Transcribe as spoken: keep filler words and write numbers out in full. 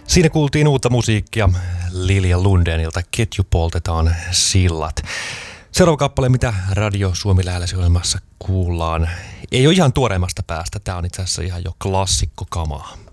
Siinä kuultiin uutta musiikkia Lilja Lundénilta, Ketju poltetaan sillat. Seuraava kappale, mitä Radio Suomi Lähellä kuullaan, ei ole ihan tuoreimmasta päästä. Tämä on itse asiassa ihan jo klassikkokamaa.